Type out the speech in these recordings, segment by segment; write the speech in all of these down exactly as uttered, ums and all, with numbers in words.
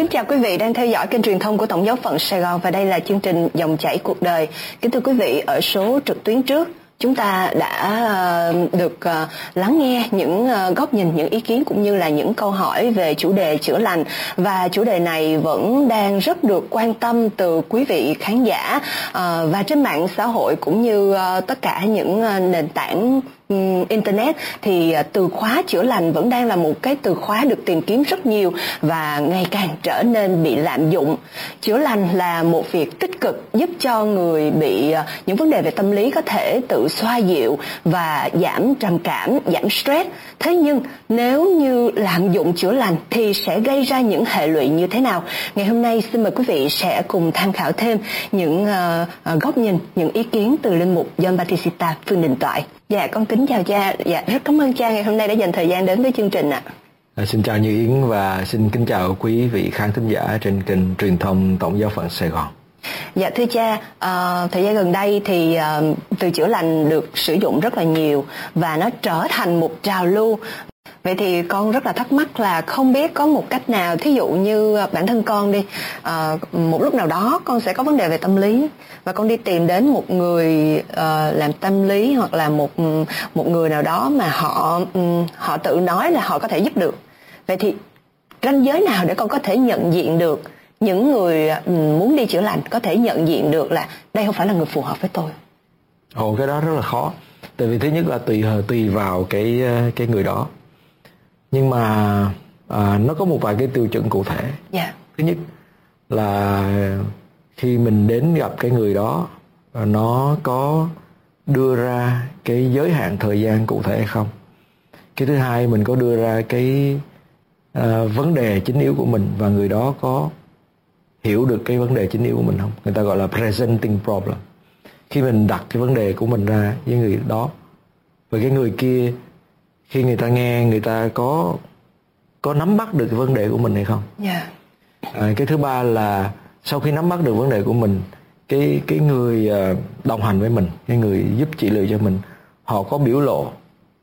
Kính chào quý vị đang theo dõi kênh truyền thông của Tổng giáo phận Sài Gòn và đây là chương trình Dòng chảy cuộc đời. Kính thưa quý vị, ở số trực tuyến trước chúng ta đã được lắng nghe những góc nhìn, những ý kiến cũng như là những câu hỏi về chủ đề chữa lành, và chủ đề này vẫn đang rất được quan tâm từ quý vị khán giả và trên mạng xã hội cũng như tất cả những nền tảng Internet. Thì từ khóa chữa lành vẫn đang là một cái từ khóa được tìm kiếm rất nhiều và ngày càng trở nên bị lạm dụng. Chữa lành là một việc tích cực giúp cho người bị những vấn đề về tâm lý có thể tự xoa dịu và giảm trầm cảm, giảm stress. Thế nhưng nếu như lạm dụng chữa lành thì sẽ gây ra những hệ lụy như thế nào? Ngày hôm nay xin mời quý vị sẽ cùng tham khảo thêm những uh, góc nhìn, những ý kiến từ linh mục John Batista Phương Đình Toại. Dạ, con kính chào cha. Dạ, rất cảm ơn cha ngày hôm nay đã dành thời gian đến với chương trình ạ. À, xin chào Như Yến và xin kính chào quý vị khán thính giả trên kênh truyền thông Tổng giáo phận Sài Gòn. Dạ thưa cha, uh, thời gian gần đây thì uh, từ chữa lành được sử dụng rất là nhiều và nó trở thành một trào lưu. Vậy thì con rất là thắc mắc là không biết có một cách nào, thí dụ như bản thân con đi, uh, một lúc nào đó con sẽ có vấn đề về tâm lý và con đi tìm đến một người uh, làm tâm lý hoặc là một một người nào đó mà họ um, họ tự nói là họ có thể giúp được. Vậy thì ranh giới nào để con có thể nhận diện được những người um, muốn đi chữa lành, có thể nhận diện được là đây không phải là người phù hợp với tôi? Ồ, cái đó rất là khó. Tại vì thứ nhất là tùy tùy vào cái cái người đó. Nhưng mà à, nó có một vài cái tiêu chuẩn cụ thể. Yeah. Thứ nhất là khi mình đến gặp cái người đó, nó có đưa ra cái giới hạn thời gian cụ thể hay không. Cái thứ hai, mình có đưa ra cái à, vấn đề chính yếu của mình và người đó có hiểu được cái vấn đề chính yếu của mình không. Người ta gọi là presenting problem. Khi mình đặt cái vấn đề của mình ra với người đó, và cái người kia khi người ta nghe, người ta có có nắm bắt được cái vấn đề của mình hay không. Yeah. À, cái thứ ba là sau khi nắm bắt được vấn đề của mình, cái cái người đồng hành với mình, cái người giúp trị liệu cho mình, họ có biểu lộ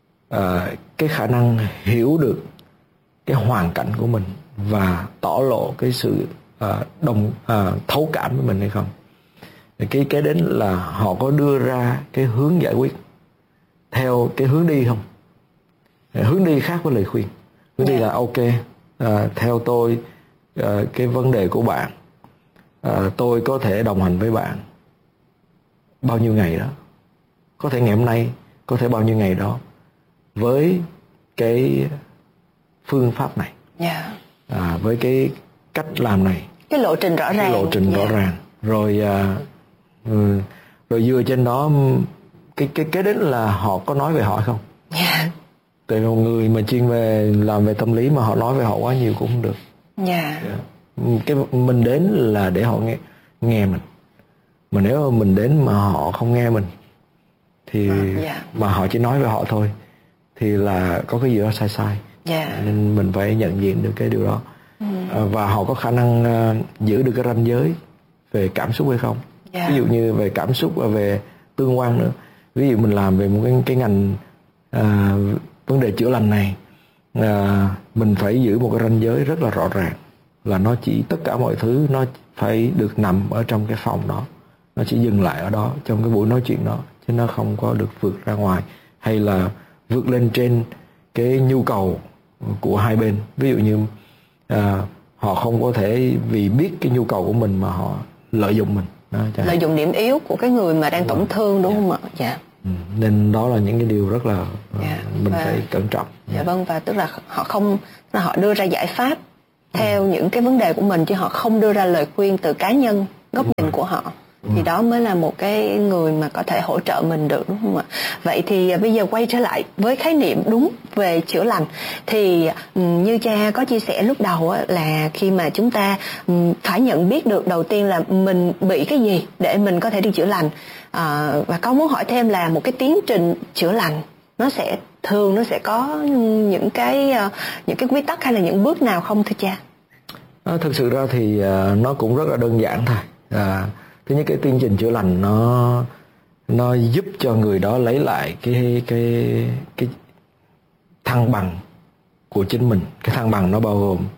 à, cái khả năng hiểu được cái hoàn cảnh của mình và tỏ lộ cái sự à, đồng à, thấu cảm với mình hay không. Cái cái đến là họ có đưa ra cái hướng giải quyết theo cái hướng đi không. Hướng đi khác với lời khuyên. Hướng đi là ok, à, theo tôi à, cái vấn đề của bạn, à, tôi có thể đồng hành với bạn bao nhiêu ngày đó, có thể ngày hôm nay, có thể bao nhiêu ngày đó, với cái phương pháp này. Yeah. à, với cái cách làm này, cái lộ trình rõ ràng, cái lộ trình yeah. rõ ràng. Rồi à, ừ, rồi dựa trên đó cái cái cái đến là họ có nói về họ không. Yeah. Tại một người mà chuyên về làm về tâm lý mà họ nói về họ quá nhiều cũng không được. Yeah. Yeah. Cái mình đến là để họ nghe nghe mình. Mà nếu mà mình đến mà họ không nghe mình thì yeah. mà họ chỉ nói về họ thôi thì là có cái gì đó sai sai. Yeah. Nên mình phải nhận diện được cái điều đó. Ừ. À, và họ có khả năng uh, giữ được cái ranh giới về cảm xúc hay không. Yeah. Ví dụ như về cảm xúc và về tương quan nữa. Ví dụ mình làm về một cái, cái ngành à, vấn đề chữa lành này, à, mình phải giữ một cái ranh giới rất là rõ ràng, là nó chỉ tất cả mọi thứ nó phải được nằm ở trong cái phòng đó, nó chỉ dừng lại ở đó trong cái buổi nói chuyện đó, chứ nó không có được vượt ra ngoài hay là vượt lên trên cái nhu cầu của hai bên. Ví dụ như à, họ không có thể vì biết cái nhu cầu của mình mà họ lợi dụng mình đó, lợi dụng điểm yếu của cái người mà đang tổn thương, đúng không ạ? Dạ. Ừ, nên đó là những cái điều rất là Yeah. mình và, phải cẩn trọng. Dạ yeah. Vâng, và tức là họ không là họ đưa ra giải pháp theo ừ. những cái vấn đề của mình, chứ họ không đưa ra lời khuyên từ cá nhân, góc đúng nhìn rồi. Của họ. Đúng thì rồi. Đó mới là một cái người mà có thể hỗ trợ mình được, đúng không ạ? Vậy thì bây giờ quay trở lại với khái niệm đúng về chữa lành, thì như cha có chia sẻ lúc đầu là khi mà chúng ta phải nhận biết được đầu tiên là mình bị cái gì để mình có thể đi chữa lành. À, và con muốn hỏi thêm là một cái tiến trình chữa lành nó sẽ thường nó sẽ có những cái những cái quy tắc hay là những bước nào không thưa cha? À, thực sự ra thì uh, nó cũng rất là đơn giản thôi. À, thứ nhất, cái tiến trình chữa lành nó nó giúp cho người đó lấy lại cái cái cái thăng bằng của chính mình. Cái thăng bằng nó bao gồm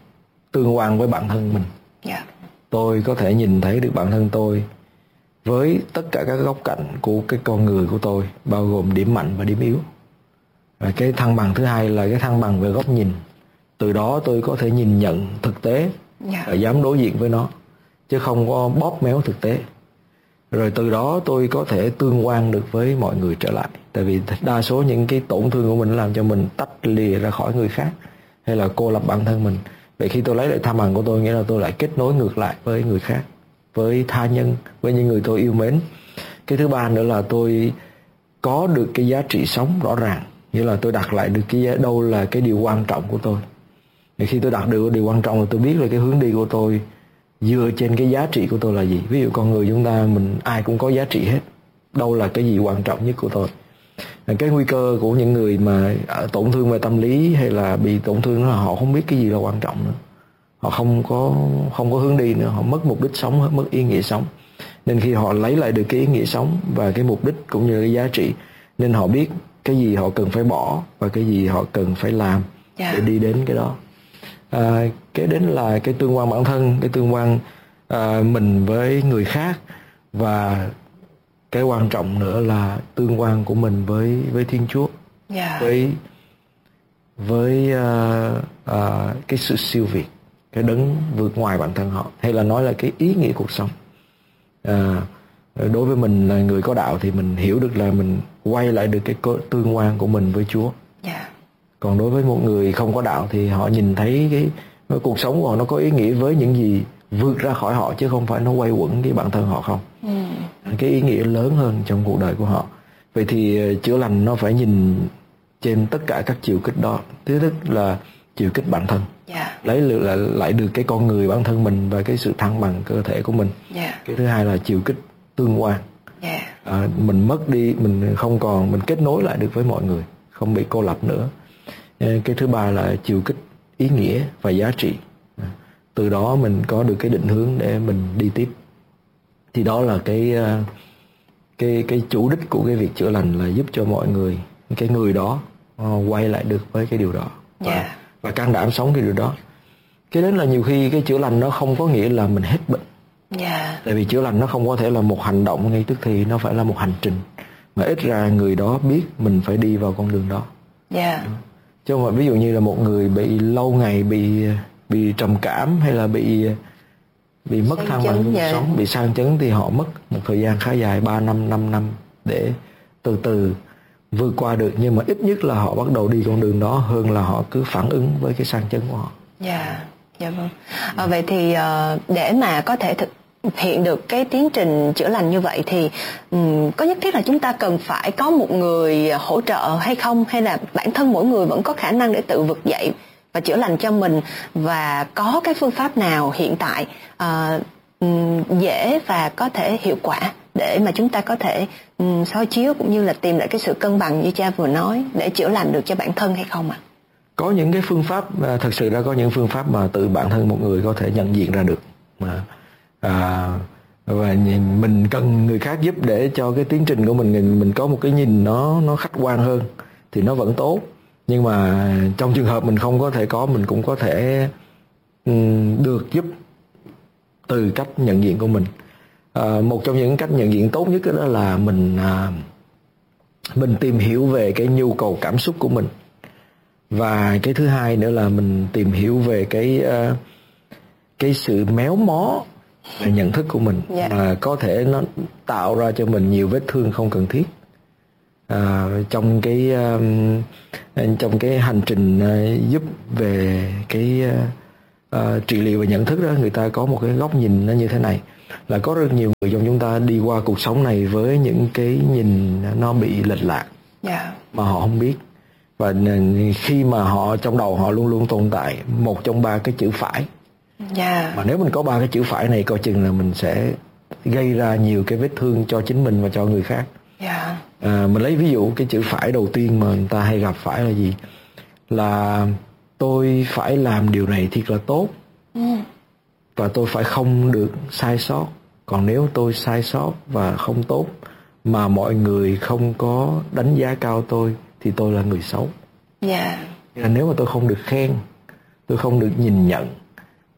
tương quan với bản thân mình. Yeah. Tôi có thể nhìn thấy được bản thân tôi với tất cả các góc cạnh của cái con người của tôi, bao gồm điểm mạnh và điểm yếu. Và cái thăng bằng thứ hai là cái thăng bằng về góc nhìn. Từ đó tôi có thể nhìn nhận thực tế Yeah. và dám đối diện với nó, chứ không có bóp méo thực tế. Rồi từ đó tôi có thể tương quan được với mọi người trở lại. Tại vì đa số những cái tổn thương của mình làm cho mình tách lìa ra khỏi người khác, hay là cô lập bản thân mình. Vậy khi tôi lấy lại thăng bằng của tôi, nghĩa là tôi lại kết nối ngược lại với người khác, với tha nhân, với những người tôi yêu mến. Cái thứ ba nữa là tôi có được cái giá trị sống rõ ràng, nghĩa là tôi đặt lại được cái giá, đâu là cái điều quan trọng của tôi. Thì khi tôi đặt được điều quan trọng là tôi biết là cái hướng đi của tôi dựa trên cái giá trị của tôi là gì. Ví dụ con người chúng ta, mình ai cũng có giá trị hết, đâu là cái gì quan trọng nhất của tôi. Cái nguy cơ của những người mà tổn thương về tâm lý hay là bị tổn thương là họ không biết cái gì là quan trọng nữa. Họ không có không có hướng đi nữa, họ mất mục đích sống, mất ý nghĩa sống. Nên khi họ lấy lại được cái ý nghĩa sống và cái mục đích cũng như cái giá trị, nên họ biết cái gì họ cần phải bỏ và cái gì họ cần phải làm yeah. để đi đến cái đó. À, cái đến là cái tương quan bản thân, cái tương quan à, mình với người khác, và cái quan trọng nữa là tương quan của mình với với Thiên Chúa, yeah. với với uh, uh, cái sự siêu việt, cái đấng vượt ngoài bản thân họ, hay là nói là cái ý nghĩa cuộc sống. À, đối với mình là người có đạo thì mình hiểu được là mình quay lại được cái tương quan của mình với Chúa. Yeah. Còn đối với một người không có đạo thì họ nhìn thấy cái, cái cuộc sống của họ nó có ý nghĩa với những gì vượt ra khỏi họ, chứ không phải nó quay quẩn cái bản thân họ không. Mm. Cái ý nghĩa lớn hơn trong cuộc đời của họ. Vậy thì chữa lành nó phải nhìn trên tất cả các chiều kích đó. Thứ nhất là chiều kích bản thân, yeah. lấy lại, lại được cái con người bản thân mình và cái sự thăng bằng cơ thể của mình. Yeah. Cái thứ hai là chiều kích tương quan. Yeah. À, mình mất đi, mình không còn, mình kết nối lại được với mọi người, không bị cô lập nữa. Cái thứ ba là chiều kích ý nghĩa và giá trị. Từ đó mình có được cái định hướng để mình đi tiếp. Thì đó là cái cái cái chủ đích của cái việc chữa lành, là giúp cho mọi người, cái người đó quay lại được với cái điều đó và, yeah. và can đảm sống cái điều đó. Cái đến là nhiều khi cái chữa lành nó không có nghĩa là mình hết bệnh. Yeah. Tại vì chữa lành nó không có thể là một hành động ngay tức thì, nó phải là một hành trình mà ít ra người đó biết mình phải đi vào con đường đó. Yeah. Chứ không phải ví dụ như là một người bị lâu ngày bị bị trầm cảm hay là bị bị mất thăng bằng cuộc sống, bị sang chấn, thì họ mất một thời gian khá dài, ba năm, năm năm để từ từ vượt qua được. Nhưng mà ít nhất là họ bắt đầu đi con đường đó, hơn là họ cứ phản ứng với cái sang chấn của họ. Dạ, yeah. Dạ vâng. À, vậy thì uh, để mà có thể thực hiện được cái tiến trình chữa lành như vậy thì um, có nhất thiết là chúng ta cần phải có một người hỗ trợ hay không, hay là bản thân mỗi người vẫn có khả năng để tự vực dậy và chữa lành cho mình, và có cái phương pháp nào hiện tại uh, um, dễ và có thể hiệu quả để mà chúng ta có thể um, soi chiếu cũng như là tìm lại cái sự cân bằng như cha vừa nói để chữa lành được cho bản thân hay không ạ? À? Có những cái phương pháp, thật sự ra có những phương pháp mà tự bản thân một người có thể nhận diện ra được mà à, và mình cần người khác giúp để cho cái tiến trình của mình mình có một cái nhìn nó nó khách quan hơn thì nó vẫn tốt. Nhưng mà trong trường hợp mình không có thể có, mình cũng có thể um, được giúp từ cách nhận diện của mình. À, một trong những cách nhận diện tốt nhất đó là mình à, mình tìm hiểu về cái nhu cầu cảm xúc của mình. Và cái thứ hai nữa là mình tìm hiểu về cái uh, cái sự méo mó về nhận thức của mình, yeah. mà có thể nó tạo ra cho mình nhiều vết thương không cần thiết. À, trong cái uh, trong cái hành trình uh, giúp về cái uh, uh, trị liệu và nhận thức đó, người ta có một cái góc nhìn nó như thế này, là có rất nhiều người trong chúng ta đi qua cuộc sống này với những cái nhìn nó bị lệch lạc, yeah. mà họ không biết. Và khi mà họ trong đầu họ luôn luôn tồn tại một trong ba cái chữ phải, yeah. mà nếu mình có ba cái chữ phải này, coi chừng là mình sẽ gây ra nhiều cái vết thương cho chính mình và cho người khác. Yeah. À, mình lấy ví dụ cái chữ phải đầu tiên mà người ta hay gặp phải là gì? Là tôi phải làm điều này thiệt là tốt, mm. và tôi phải không được sai sót. Còn nếu tôi sai sót và không tốt mà mọi người không có đánh giá cao tôi thì tôi là người xấu. Yeah. Nếu mà tôi không được khen, tôi không được nhìn nhận,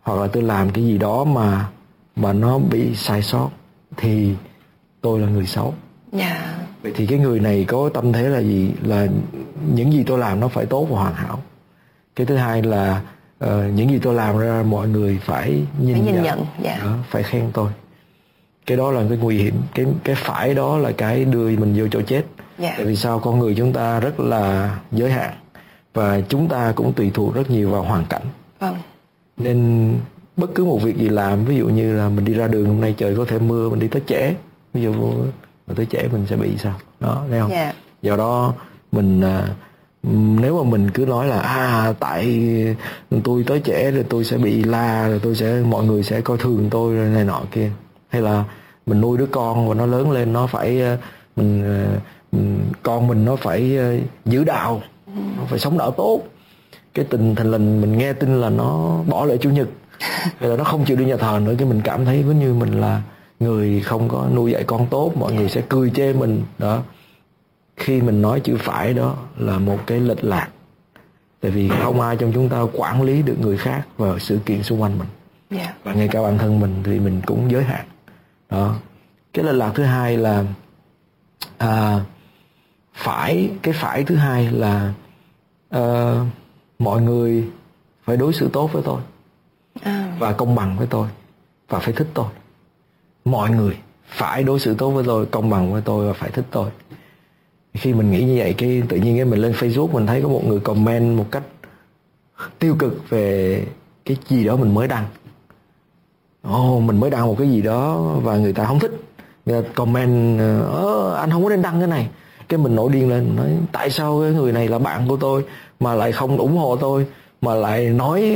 hoặc là tôi làm cái gì đó mà mà nó bị sai sót thì tôi là người xấu. Yeah. Vậy thì cái người này có tâm thế là gì? Là những gì tôi làm nó phải tốt và hoàn hảo. Cái thứ hai là uh, những gì tôi làm ra mọi người phải nhìn, phải nhìn nhận, nhận. Yeah. đó, phải khen tôi. Cái đó là cái nguy hiểm. Cái cái phải đó là cái đưa mình vô chỗ chết. Yeah. Tại vì sao? Con người chúng ta rất là giới hạn và chúng ta cũng tùy thuộc rất nhiều vào hoàn cảnh. Vâng. Nên bất cứ một việc gì làm, ví dụ như là mình đi ra đường hôm nay trời có thể mưa, mình đi tới trễ, ví dụ mà tới trễ mình sẽ bị sao đó, thấy không? Yeah. Do đó mình nếu mà mình cứ nói là à tại tôi tới trễ rồi tôi sẽ bị la, rồi tôi sẽ mọi người sẽ coi thường tôi rồi này nọ kia, hay là mình nuôi đứa con và nó lớn lên nó phải mình, mình con mình nó phải giữ đạo, nó phải sống đạo tốt, cái tình thành lình mình nghe tin là nó bỏ lễ chủ nhật hay là nó không chịu đi nhà thờ nữa, cái mình cảm thấy giống như mình là người không có nuôi dạy con tốt, mọi người sẽ cười chê mình đó. Khi mình nói chữ phải đó là một cái lệch lạc, tại vì không ai trong chúng ta quản lý được người khác và sự kiện xung quanh mình. Yeah. Và ngay cả bản thân mình thì mình cũng giới hạn đó. Cái lệch lạc thứ hai là à, phải cái phải thứ hai là à, mọi người phải đối xử tốt với tôi à. và công bằng với tôi và phải thích tôi. Mọi người phải đối xử tốt với tôi, công bằng với tôi và phải thích tôi. Khi mình nghĩ như vậy, cái tự nhiên cái mình lên Facebook mình thấy có một người comment một cách tiêu cực về cái gì đó mình mới đăng. Ồ, oh, mình mới đăng một cái gì đó và người ta không thích, người ta comment ơ anh không có nên đăng cái này. Cái mình nổi điên lên, nói tại sao cái người này là bạn của tôi mà lại không ủng hộ tôi, mà lại nói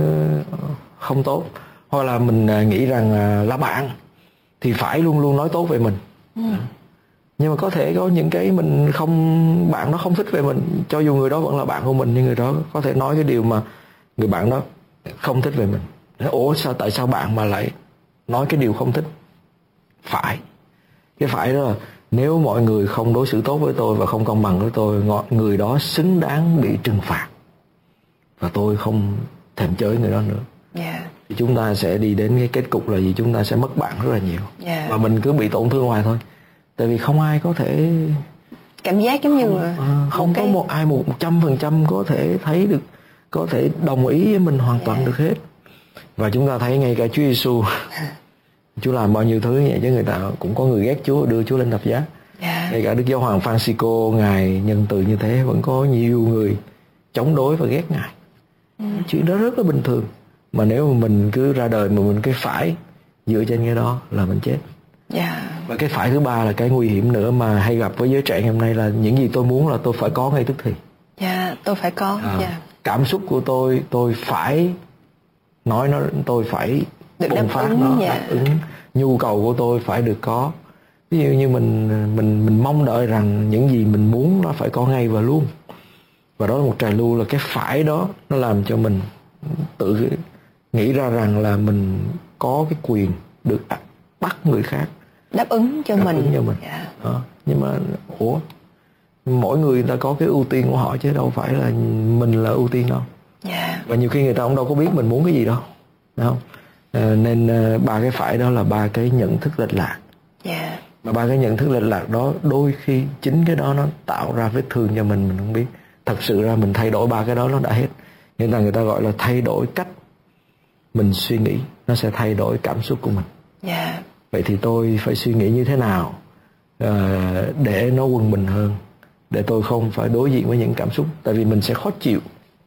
không tốt. Hoặc là mình nghĩ rằng là bạn thì phải luôn luôn nói tốt về mình. Ừ. Nhưng mà có thể có những cái mình không, bạn nó không thích về mình, cho dù người đó vẫn là bạn của mình, nhưng người đó có thể nói cái điều mà người bạn đó không thích về mình. Ủa sao, tại sao bạn mà lại nói cái điều không thích? Phải. Cái phải đó là nếu mọi người không đối xử tốt với tôi và không công bằng với tôi, người đó xứng đáng bị trừng phạt. Và tôi không thèm chơi người đó nữa. Yeah. Thì chúng ta sẽ đi đến cái kết cục là gì? Chúng ta sẽ mất bạn rất là nhiều. Yeah. Và mình cứ bị tổn thương hoài thôi. Tại vì không ai có thể cảm giác giống như không, à, không có cái... một ai một trăm phần trăm có thể thấy được, có thể đồng ý với mình hoàn toàn yeah. được hết. Và chúng ta thấy ngay cả Chúa Giêsu Chúa làm bao nhiêu thứ như vậy chứ người ta cũng có người ghét Chúa, đưa Chúa lên thập giá. Yeah. Ngay cả Đức Giáo Hoàng Francisco, ngài nhân từ như thế, vẫn có nhiều người chống đối và ghét ngài. Ừ. Chuyện đó rất là bình thường. Mà nếu mà mình cứ ra đời mà mình cái phải dựa trên cái đó là mình chết. Yeah. Và cái phải thứ ba là cái nguy hiểm nữa mà hay gặp với giới trẻ ngày hôm nay là những gì tôi muốn là tôi phải có ngay tức thì. Dạ, yeah, tôi phải có. À, yeah. Cảm xúc của tôi, tôi phải nói nó, tôi phải được bùng phát ứng, nó, yeah. đáp ứng. Nhu cầu của tôi phải được có. Ví dụ như mình mình mình mong đợi rằng những gì mình muốn nó phải có ngay và luôn. Và đó là một trào lưu, là cái phải đó nó làm cho mình tự nghĩ ra rằng là mình có cái quyền được bắt người khác đáp ứng cho đáp mình, ứng cho mình. Yeah. Đó. Nhưng mà ủa, mỗi người ta có cái ưu tiên của họ chứ đâu phải là mình là ưu tiên đâu. Yeah. Và nhiều khi người ta cũng đâu có biết mình muốn cái gì đâu, đúng không? À, nên uh, ba cái phải đó là ba cái nhận thức lệch lạc. Yeah. Mà ba cái nhận thức lệch lạc đó đôi khi chính cái đó nó tạo ra vết thương cho mình, mình không biết. Thật sự ra mình thay đổi ba cái đó nó đã hết. Người ta người ta gọi là thay đổi cách mình suy nghĩ, nó sẽ thay đổi cảm xúc của mình. Yeah. Vậy thì tôi phải suy nghĩ như thế nào uh, để nó quân bình hơn, để tôi không phải đối diện với những cảm xúc. Tại vì mình sẽ khó chịu,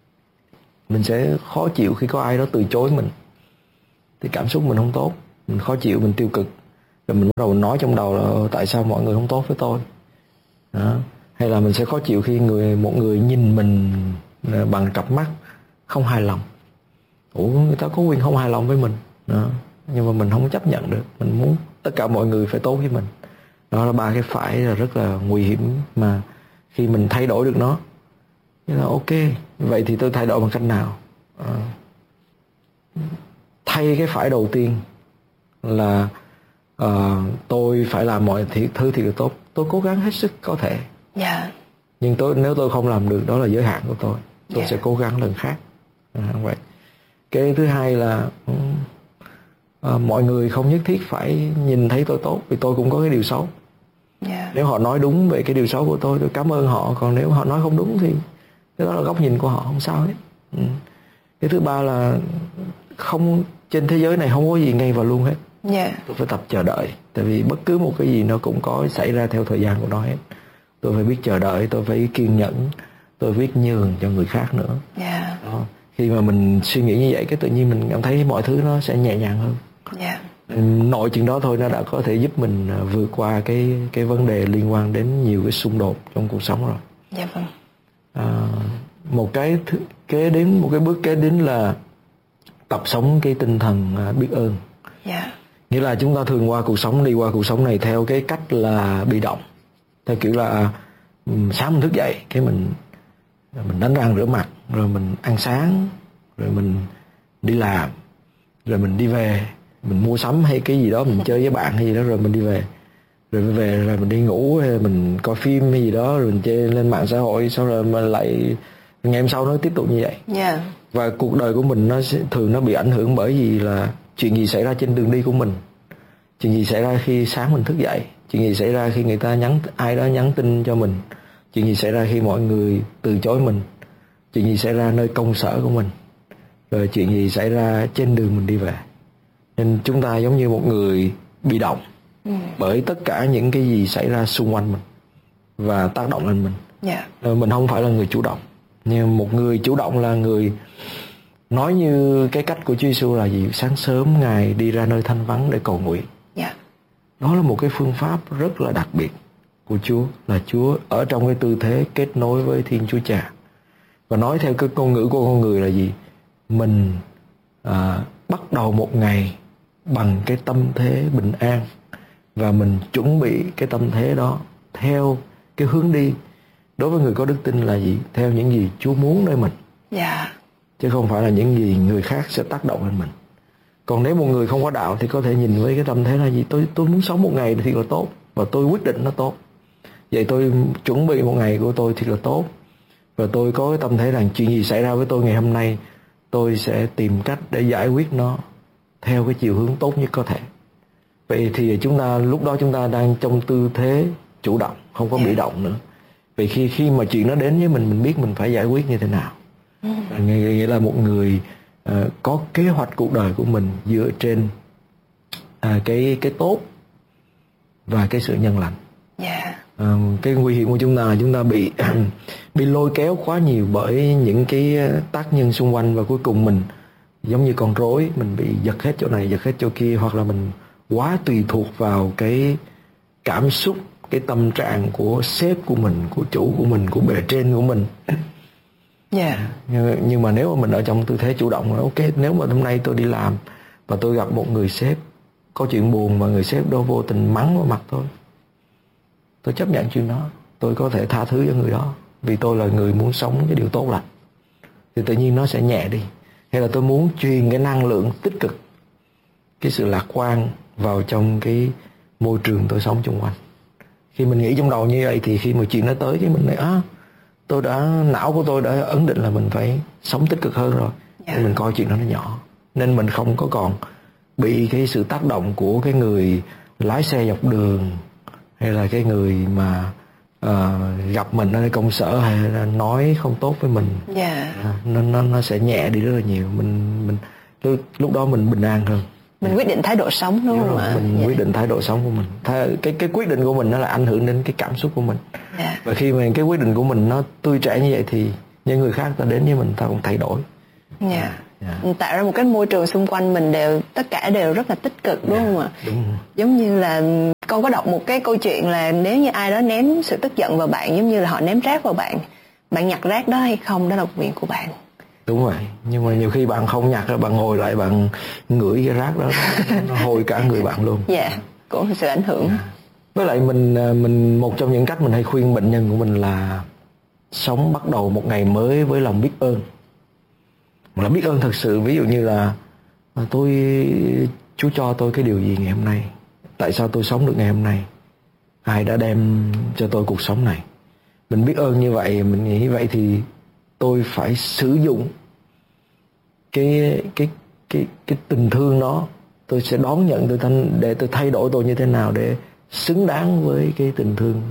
mình sẽ khó chịu khi có ai đó từ chối mình, thì cảm xúc mình không tốt, mình khó chịu, mình tiêu cực, rồi mình bắt đầu nói trong đầu là tại sao mọi người không tốt với tôi đó. Hay là mình sẽ khó chịu khi người một người nhìn mình bằng cặp mắt không hài lòng. Ủa, người ta có quyền không hài lòng với mình đó. Nhưng mà mình không chấp nhận được, mình muốn tất cả mọi người phải tốt với mình. Đó là ba cái phải là rất là nguy hiểm, mà khi mình thay đổi được nó thì là ok. Vậy thì tôi thay đổi bằng cách nào? À, thay cái phải đầu tiên là uh, tôi phải làm mọi thứ thì tốt. Tôi cố gắng hết sức có thể. Yeah. Nhưng tôi nếu tôi không làm được, đó là giới hạn của tôi. Tôi yeah. sẽ cố gắng lần khác. À, vậy. Cái thứ hai là à, mọi người không nhất thiết phải nhìn thấy tôi tốt, vì tôi cũng có cái điều xấu. Yeah. Nếu họ nói đúng về cái điều xấu của tôi, tôi cảm ơn họ. Còn nếu họ nói không đúng thì cái đó là góc nhìn của họ, không sao hết. Ừ. Cái thứ ba là không, trên thế giới này không có gì ngay và luôn hết. Yeah. Tôi phải tập chờ đợi. Tại vì bất cứ một cái gì nó cũng có xảy ra theo thời gian của nó hết. Tôi phải biết chờ đợi, tôi phải kiên nhẫn, tôi biết nhường cho người khác nữa. Yeah. Đó. Khi mà mình suy nghĩ như vậy, cái tự nhiên mình cảm thấy mọi thứ nó sẽ nhẹ nhàng hơn. Yeah. Nội chừng đó thôi nó đã có thể giúp mình vượt qua cái cái vấn đề liên quan đến nhiều cái xung đột trong cuộc sống rồi. Dạ vâng. À, một cái thứ, kế đến một cái bước kế đến là tập sống cái tinh thần biết ơn. Dạ. Nghĩa là chúng ta thường qua cuộc sống, đi qua cuộc sống này theo cái cách là bị động, theo kiểu là sáng mình thức dậy cái mình mình đánh răng rửa mặt, rồi mình ăn sáng, rồi mình đi làm, rồi mình đi về, mình mua sắm hay cái gì đó, mình chơi với bạn hay gì đó, rồi mình đi về, rồi mình về rồi mình đi ngủ, hay là mình coi phim hay gì đó, rồi mình chơi lên mạng xã hội, sau rồi mình lại ngày hôm sau nó tiếp tục như vậy. Yeah. Và cuộc đời của mình nó sẽ, thường nó bị ảnh hưởng bởi vì là chuyện gì xảy ra trên đường đi của mình, chuyện gì xảy ra khi sáng mình thức dậy, chuyện gì xảy ra khi người ta nhắn, ai đó nhắn tin cho mình, chuyện gì xảy ra khi mọi người từ chối mình, chuyện gì xảy ra nơi công sở của mình, rồi chuyện gì xảy ra trên đường mình đi về. Nên chúng ta giống như một người bị động ừ. bởi tất cả những cái gì xảy ra xung quanh mình và tác động lên mình. Yeah. Mình không phải là người chủ động. Nhưng một người chủ động là người nói như cái cách của Chúa Giêsu là gì? Sáng sớm Ngài đi ra nơi thanh vắng để cầu nguyện. Yeah. Đó là một cái phương pháp rất là đặc biệt của Chúa, là Chúa ở trong cái tư thế kết nối với Thiên Chúa Cha. Và nói theo cái ngôn ngữ của con người là gì? Mình à, bắt đầu một ngày bằng cái tâm thế bình an, và mình chuẩn bị cái tâm thế đó theo cái hướng đi, đối với người có đức tin là gì? Theo những gì Chúa muốn nơi mình. Yeah. Chứ không phải là những gì người khác sẽ tác động lên mình. Còn nếu một người không có đạo thì có thể nhìn với cái tâm thế là gì? Tôi tôi muốn sống một ngày thì là tốt, và tôi quyết định nó tốt. Vậy tôi chuẩn bị một ngày của tôi thì là tốt, và tôi có cái tâm thế rằng chuyện gì xảy ra với tôi ngày hôm nay, tôi sẽ tìm cách để giải quyết nó theo cái chiều hướng tốt nhất có thể. Vậy thì chúng ta lúc đó chúng ta đang trong tư thế chủ động, không có bị động nữa. Vì khi khi mà chuyện nó đến với mình, mình biết mình phải giải quyết như thế nào. Ừ. Nghĩa là một người uh, có kế hoạch cuộc đời của mình dựa trên uh, cái cái tốt và cái sự nhân lành. Yeah. Uh, cái nguy hiểm của chúng ta là chúng ta bị bị lôi kéo quá nhiều bởi những cái tác nhân xung quanh, và cuối cùng mình giống như con rối, mình bị giật hết chỗ này, giật hết chỗ kia, hoặc là mình quá tùy thuộc vào cái cảm xúc, cái tâm trạng của sếp của mình, của chủ của mình, của bề trên của mình. Yeah. Nhưng, nhưng mà nếu mà mình ở trong tư thế chủ động là ok, nếu mà hôm nay tôi đi làm và tôi gặp một người sếp có chuyện buồn, và người sếp đó vô tình mắng vào mặt tôi, tôi chấp nhận chuyện đó, tôi có thể tha thứ cho người đó, vì tôi là người muốn sống cái điều tốt lành, thì tự nhiên nó sẽ nhẹ đi. Hay là tôi muốn truyền cái năng lượng tích cực, cái sự lạc quan vào trong cái môi trường tôi sống xung quanh. Khi mình nghĩ trong đầu như vậy thì khi mà chuyện nó tới cái mình lại à, tôi đã não của tôi đã ấn định là mình phải sống tích cực hơn rồi. Yeah. Nên mình coi chuyện đó nó nhỏ, nên mình không có còn bị cái sự tác động của cái người lái xe dọc đường, hay là cái người mà uh, gặp mình ở công sở, hay là nói không tốt với mình. Yeah. À, nó nó nó sẽ nhẹ đi rất là nhiều. Mình mình lúc, lúc đó mình bình an hơn. Mình quyết định thái độ sống, đúng không ạ? Mình yeah. quyết định thái độ sống của mình. Thái, cái cái quyết định của mình nó là ảnh hưởng đến cái cảm xúc của mình. Yeah. Và khi mà cái quyết định của mình nó tươi trẻ như vậy thì những người khác ta đến với mình ta cũng thay đổi. Yeah. Yeah. Tạo ra một cái môi trường xung quanh mình đều, tất cả đều rất là tích cực, đúng yeah. không ạ? Đúng. Giống như là con có đọc một cái câu chuyện là nếu như ai đó ném sự tức giận vào bạn, giống như là họ ném rác vào bạn, bạn nhặt rác đó hay không, đó là quyền của bạn. Đúng rồi, nhưng mà nhiều khi bạn không nhặt ra, bạn ngồi lại bạn ngửi cái rác đó, nó hôi cả người bạn luôn. Dạ, yeah, cũng có sự ảnh hưởng. Yeah. Với lại mình mình một trong những cách mình hay khuyên bệnh nhân của mình là sống bắt đầu một ngày mới với lòng biết ơn. Là biết ơn thật sự, ví dụ như là tôi Chúa cho tôi cái điều gì ngày hôm nay, tại sao tôi sống được ngày hôm nay, ai đã đem cho tôi cuộc sống này. Mình biết ơn như vậy, mình nghĩ vậy thì tôi phải sử dụng cái cái cái cái tình thương đó, tôi sẽ đón nhận tôi thanh để tôi thay đổi tôi như thế nào để xứng đáng với cái tình thương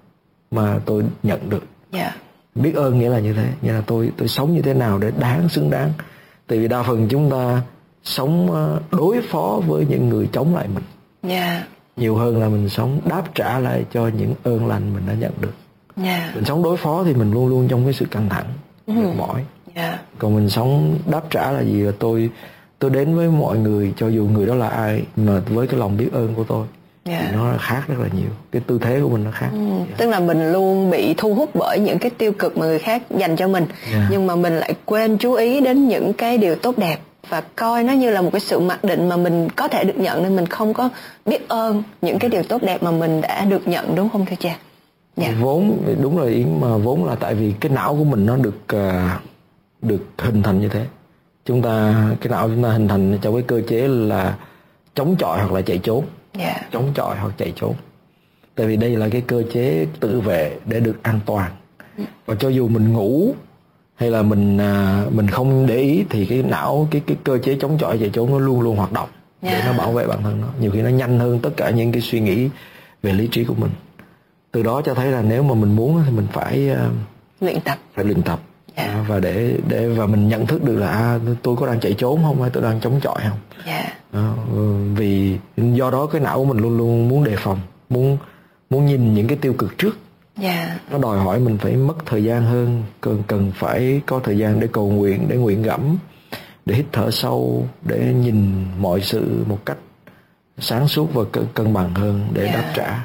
mà tôi nhận được. Yeah. Biết ơn nghĩa là như thế, nghĩa là tôi tôi sống như thế nào để đáng xứng đáng. Tại vì đa phần chúng ta sống đối phó với những người chống lại mình. Yeah. Nhiều hơn là mình sống đáp trả lại cho những ơn lành mình đã nhận được. Yeah. Mình sống đối phó thì mình luôn luôn trong cái sự căng thẳng, mệt Mm. mỏi. Yeah. Còn mình sống đáp trả là gì? Là tôi tôi đến với mọi người, cho dù người đó là ai, mà với cái lòng biết ơn của tôi. Yeah. Thì nó khác rất là nhiều. Cái tư thế của mình nó khác. Mm. Yeah. Tức là mình luôn bị thu hút bởi những cái tiêu cực mà người khác dành cho mình. Yeah. Nhưng mà mình lại quên chú ý đến những cái điều tốt đẹp và coi nó như là một cái sự mặc định mà mình có thể được nhận, nên mình không có biết ơn những cái điều tốt đẹp mà mình đã được nhận, đúng không thưa cha? Yeah. Vốn đúng rồi Yến, mà vốn là tại vì cái não của mình nó được uh, được hình thành như thế. Chúng ta cái não chúng ta hình thành trong cái cơ chế là chống chọi hoặc là chạy trốn. Yeah. Chống chọi hoặc chạy trốn. Tại vì đây là cái cơ chế tự vệ để được an toàn. Và cho dù mình ngủ hay là mình à, mình không để ý thì cái não, cái cái cơ chế chống chọi chạy trốn nó luôn luôn hoạt động. Yeah. Để nó bảo vệ bản thân nó. Nhiều khi nó nhanh hơn tất cả những cái suy nghĩ về lý trí của mình. Từ đó cho thấy là nếu mà mình muốn thì mình phải uh, luyện tập, phải luyện tập. Yeah. À, và để để và mình nhận thức được là à, tôi có đang chạy trốn không hay tôi đang chống chọi không. Yeah. À, vì do đó cái não của mình luôn luôn muốn đề phòng, muốn muốn nhìn những cái tiêu cực trước. Yeah. Nó đòi hỏi mình phải mất thời gian hơn, cần cần phải có thời gian để cầu nguyện, để nguyện gẫm, để hít thở sâu, để nhìn mọi sự một cách sáng suốt và cân, cân bằng hơn để Yeah. đáp trả.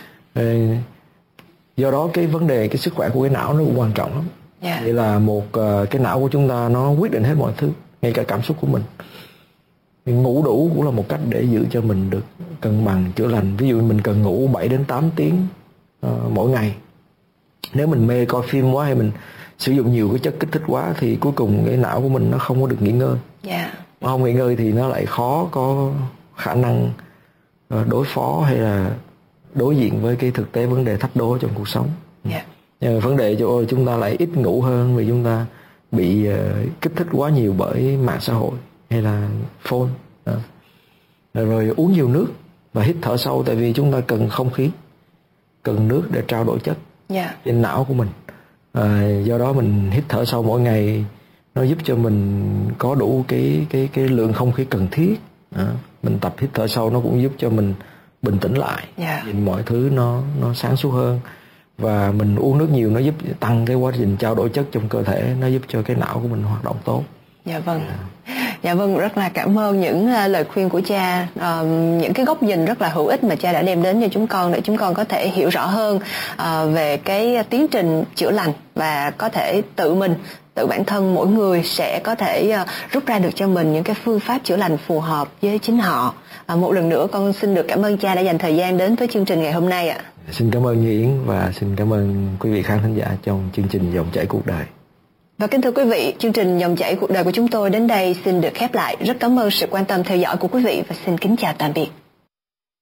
Ê, do đó cái vấn đề cái sức khỏe của cái não nó cũng quan trọng lắm. Yeah. Vậy là một uh, cái não của chúng ta nó quyết định hết mọi thứ, ngay cả cảm xúc của mình. Thì ngủ đủ cũng là một cách để giữ cho mình được cân bằng, chữa lành. Ví dụ mình cần ngủ bảy đến tám tiếng uh, mỗi ngày. Nếu mình mê coi phim quá hay mình sử dụng nhiều cái chất kích thích quá thì cuối cùng cái não của mình nó không có được nghỉ ngơi. Yeah. Mà không nghỉ ngơi thì nó lại khó có khả năng uh, đối phó hay là đối diện với cái thực tế vấn đề thách đố trong cuộc sống. Yeah. Nhưng mà vấn đề cho ôi chúng ta lại ít ngủ hơn vì chúng ta bị uh, kích thích quá nhiều bởi mạng xã hội hay là phone. Đó. Rồi uống nhiều nước và hít thở sâu, tại vì chúng ta cần không khí, cần nước để trao đổi chất Yeah. trên não của mình. À, do đó mình hít thở sâu mỗi ngày, nó giúp cho mình có đủ cái cái cái lượng không khí cần thiết. Đó. Mình tập hít thở sâu nó cũng giúp cho mình bình tĩnh lại, Yeah. nhìn mọi thứ nó nó sáng suốt hơn. Và mình uống nước nhiều nó giúp tăng cái quá trình trao đổi chất trong cơ thể, nó giúp cho cái não của mình hoạt động tốt. Dạ vâng. Dạ vâng, rất là cảm ơn những uh, lời khuyên của cha, uh, những cái góc nhìn rất là hữu ích mà cha đã đem đến cho chúng con để chúng con có thể hiểu rõ hơn uh, về cái tiến trình chữa lành và có thể tự mình, tự bản thân mỗi người sẽ có thể uh, rút ra được cho mình những cái phương pháp chữa lành phù hợp với chính họ. Uh, một lần nữa con xin được cảm ơn cha đã dành thời gian đến với chương trình ngày hôm nay ạ. Xin cảm ơn Như Yến và xin cảm ơn quý vị khán thính giả trong chương trình Dòng chảy cuộc đời. Và kính thưa quý vị, chương trình Dòng chảy cuộc đời của chúng tôi đến đây xin được khép lại. Rất cảm ơn sự quan tâm theo dõi của quý vị và xin kính chào tạm biệt.